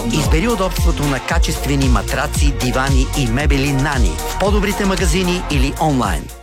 Избери удобството на качествени матраци, дивани и мебели Нани в по-добрите магазини или онлайн.